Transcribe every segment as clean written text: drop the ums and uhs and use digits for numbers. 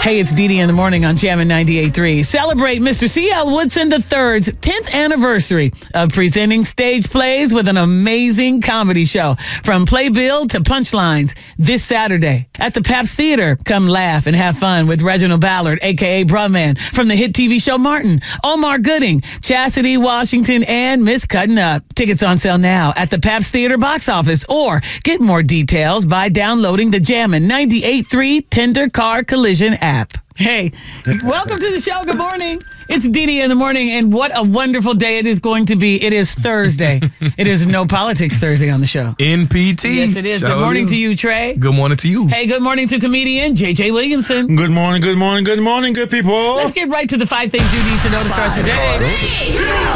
Hey, it's Dee Dee in the morning on Jammin' 98.3. Celebrate Mr. C.L. Woodson III's 10th anniversary of presenting stage plays with an amazing comedy show. From playbill to punchlines this Saturday at the Pabst Theater. Come laugh and have fun with Reginald Ballard, a.k.a. Brumman, from the hit TV show Martin, Omar Gooding, Chastity Washington, and Miss Cutting Up. Tickets on sale now at the Pabst Theater box office, or get more details by downloading the Jammin' 98.3 Tender Car Collision app. Hey, welcome to the show. Good morning. It's Dee Dee in the morning, and what a wonderful day it is going to be. It is Thursday. It is No Politics Thursday on the show. NPT. Yes, it is. Good morning to you, Trey. Good morning to you. Hey, good morning to comedian J.J. Williamson. Good morning, good morning, good morning, good people. Let's get right to the 5 things you need to know to start your day.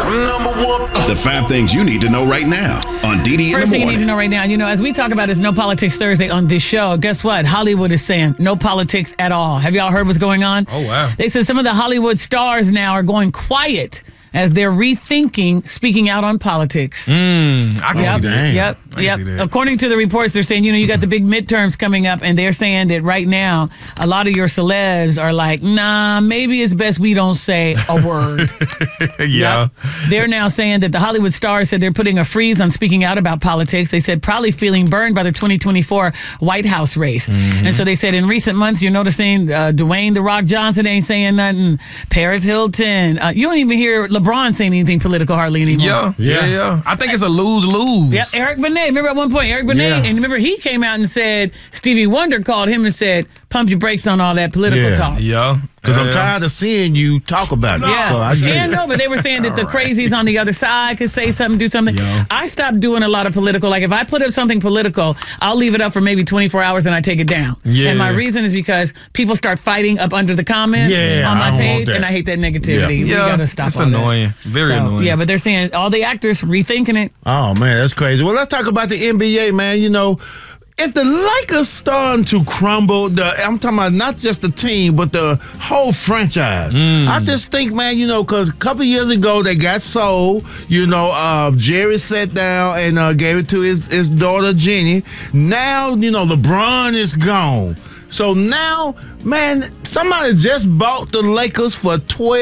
The 5 things you need to know right now on Dee Dee in the First thing you need morning. to know right now, as we talk about is No Politics Thursday on this show, guess what? Hollywood is saying no politics at all. Have y'all heard what's going on? Oh, wow. They said some of the Hollywood stars now are going quiet as they're rethinking speaking out on politics. I can see that. Yep. see that. According to the reports, they're saying, you got the big midterms coming up, and they're saying that right now, a lot of your celebs are like, nah, maybe it's best we don't say a word. Yeah. Yep. They're now saying that the Hollywood stars said they're putting a freeze on speaking out about politics. They said probably feeling burned by the 2024 White House race. And so they said in recent months, you're noticing Dwayne The Rock Johnson ain't saying nothing. Paris Hilton. You don't even hear LeBron saying anything political hardly anymore. Yeah. I think it's a lose-lose. Yeah, Eric Benet. Remember at one point, Eric Benet, and remember he came out and said, Stevie Wonder called him and said, pump your brakes on all that political talk. Yeah. Because I'm tired of seeing you talk about it. Yeah, So I get it. but they were saying that the crazies on the other side could say something, do something. Yeah. I stopped doing a lot of political. Like if I put up something political, I'll leave it up for maybe 24 hours, then I take it down. Yeah. And my reason is because people start fighting up under the comments on I my don't want page, that. and I hate that negativity. We Yeah. gotta stop It's all that. annoying. Very annoying. Yeah, but they're saying all the actors rethinking it. Oh, man, that's crazy. Well, let's talk about the NBA, man. If the Lakers starting to crumble, I'm talking about not just the team, but the whole franchise. I just think, man, because a couple years ago they got sold. Jerry sat down and gave it to his daughter Jenny. Now, LeBron is gone. So now, man, somebody just bought the Lakers for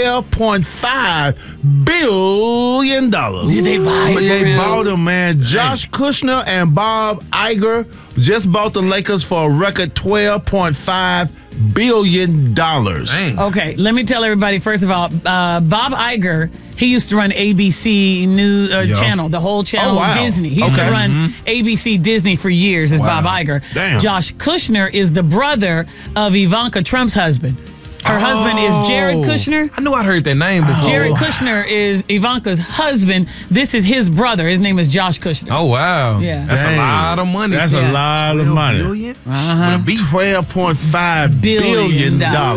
$12.5 billion. Did they buy it? They bought them, man. Josh Kushner and Bob Iger just bought the Lakers for a record $12.5 billion. Dang. Okay, let me tell everybody, first of all, Bob Iger, he used to run ABC News channel, the whole channel, Oh, wow. Disney. He used to run ABC Disney for years as Bob Iger. Damn. Josh Kushner is the brother of Ivanka Trump's husband. Her husband is Jared Kushner. I knew I'd heard that name before. Jared Kushner is Ivanka's husband. This is his brother. His name is Josh Kushner. Oh, wow. Yeah. That's Dang. a lot of money. That's a lot of money. Billion? With a B. $12.5 billion.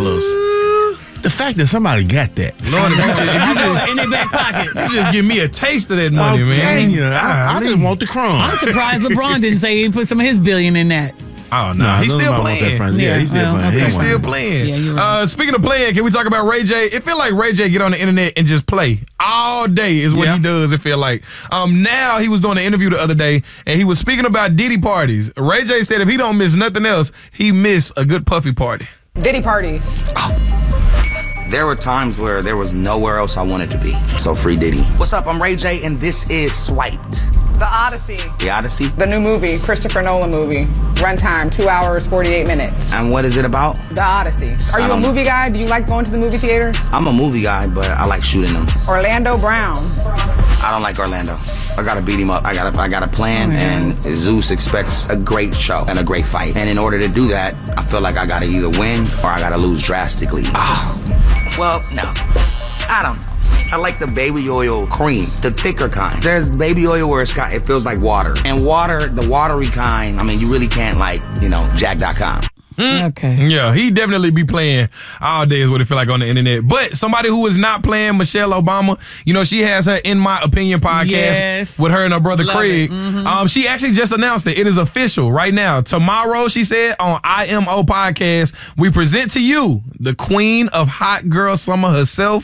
The fact that somebody got that. Lord, if you In their back pocket. just give me a taste of that money, I'm man. telling you, I just want the crumbs. I'm surprised LeBron didn't say he put some of his billion in that. Oh, no. He's still playing. Yeah, he's still well, playing. okay. He's Come on. still playing. Yeah, you're right. Speaking of playing, can we talk about Ray J? It feel like Ray J get on the internet and just play all day is what he does, it feel like. Now he was doing an interview the other day, and he was speaking about Diddy parties. Ray J said if he don't miss nothing else, he miss a good puffy party. Diddy parties. There were times where there was nowhere else I wanted to be. So free Diddy. What's up? I'm Ray J, and this is Swiped. The Odyssey. The Odyssey? The new movie, Christopher Nolan movie. Runtime, 2 hours, 48 minutes. And what is it about? The Odyssey. Are you a movie guy? Do you like going to the movie theaters? I'm a movie guy, but I like shooting them. Orlando Brown. I don't like Orlando. I gotta beat him up. I got a plan, and Zeus expects a great show and a great fight. And in order to do that, I feel like I gotta either win or I gotta lose drastically. Well, no. I don't know. I like the baby oil cream, the thicker kind. There's baby oil where it feels like water. And water, the watery kind, I mean, you really can't Jack.com. Okay. Yeah, he definitely be playing all day is what it feel like on the internet. But somebody who is not playing, Michelle Obama, she has her In My Opinion podcast with her and her brother Love Craig. it. She actually just announced it. It is official right now. Tomorrow, she said, on IMO Podcast, we present to you the queen of hot girl summer herself,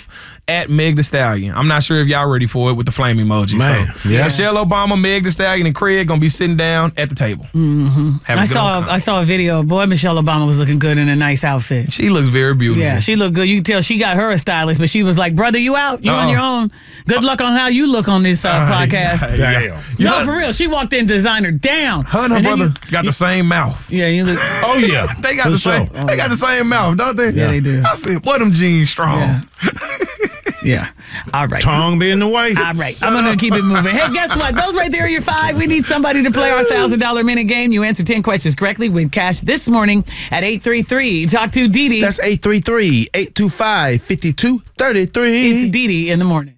at Meg Thee Stallion. I'm not sure if y'all ready for it with the flame emoji. Man, so, yeah. Michelle Obama, Meg Thee Stallion, and Craig gonna be sitting down at the table. I saw a video. Boy, Michelle Obama was looking good in a nice outfit. She looks very beautiful. Yeah, she looked good. You can tell she got her a stylist, but she was like, "Brother, you out? You on your own? Good luck on how you look on this podcast." Damn. No, for real. She walked in designer down. Her and her brother got the same mouth. Yeah, you look. Oh yeah, They got the same. They got the same mouth, don't they? Yeah, they do. I said, "Boy, them jeans strong." Yeah. Yeah. All right. tongue being the way. All right. I'm going to keep it moving. Hey, guess what? Those right there are your 5. We need somebody to play our $1,000 minute game. You answer 10 questions correctly. Win cash this morning at 833. Talk to Dee Dee. That's 833-825-5233. It's Dee Dee in the morning.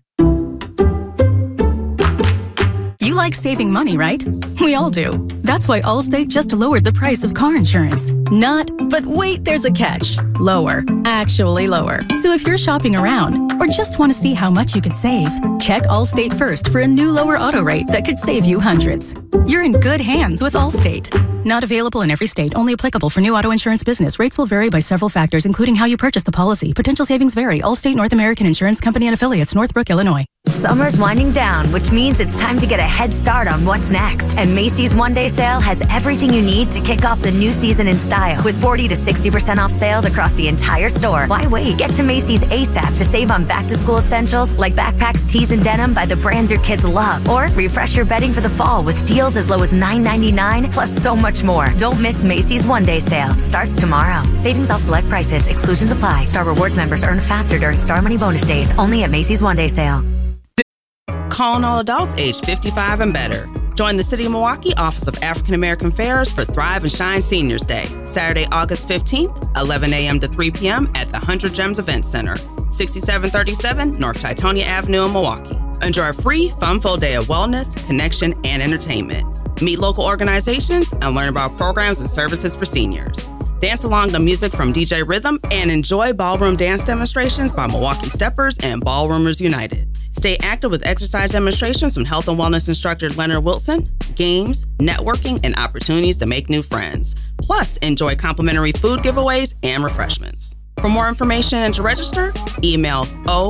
You like saving money, right? We all do. That's why Allstate just lowered the price of car insurance. Not, but wait, there's a catch. Lower. Actually lower. So if you're shopping around or just want to see how much you could save, check Allstate first for a new lower auto rate that could save you hundreds. You're in good hands with Allstate. Not available in every state. Only applicable for new auto insurance business. Rates will vary by several factors, including how you purchase the policy. Potential savings vary. Allstate North American Insurance Company and Affiliates, Northbrook, Illinois. Summer's winding down, which means it's time to get a head start on what's next. And Macy's One-Day Sale has everything you need to kick off the new season in style. With 40 to 60% off sales across the entire store. Why wait? Get to Macy's ASAP to save on back-to-school essentials like backpacks, tees, and denim by the brands your kids love. Or refresh your bedding for the fall with deals as low as $9.99, plus so much more. Don't miss Macy's One-Day Sale. Starts tomorrow. Savings off select prices. Exclusions apply. Star Rewards members earn faster during Star Money bonus days. Only at Macy's One-Day Sale. Calling all adults aged 55 and better. Join the City of Milwaukee Office of African American Affairs for Thrive and Shine Seniors Day, Saturday, August 15th, 11 a.m. to 3 p.m. at the 100 Gems Event Center, 6737 North Titonia Avenue in Milwaukee. Enjoy a free, fun-filled day of wellness, connection, and entertainment. Meet local organizations and learn about programs and services for seniors. Dance along to music from DJ Rhythm and enjoy ballroom dance demonstrations by Milwaukee Steppers and Ballroomers United. Stay active with exercise demonstrations from health and wellness instructor Leonard Wilson, games, networking, and opportunities to make new friends. Plus, enjoy complimentary food giveaways and refreshments. For more information and to register, email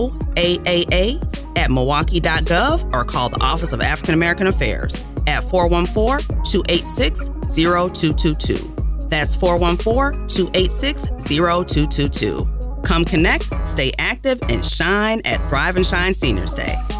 oaaa@milwaukee.gov or call the Office of African American Affairs at 414-286-0222. That's 414-286-0222. Come connect, stay active, and shine at Thrive and Shine Seniors Day.